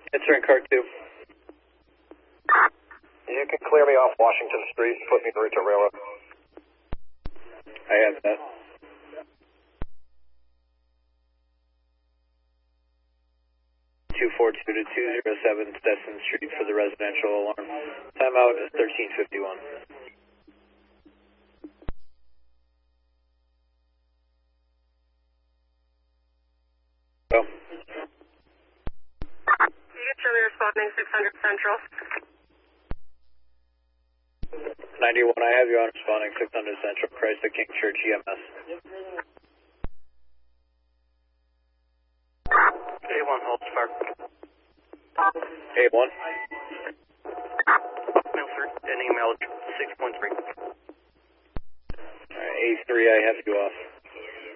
Answering car 2. You can clear me off Washington Street and put me through to Railroad. I have that. Two 242 to 207 Stetson Street for the residential alarm. Timeout is 13:51. Go. Usually responding 600 Central. 91, I have you on responding 600 Central, Christ the King Church, EMS. A1, hold spark. A1. Milford, an email 6.3. Alright, A3, I have you off.